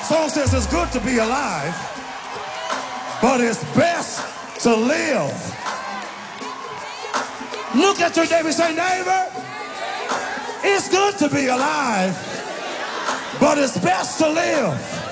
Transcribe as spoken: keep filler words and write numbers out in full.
Song says it's good to be alive, but it's best to live. Look at your neighbor and say, neighbor, it's good to be alive, but it's best to live.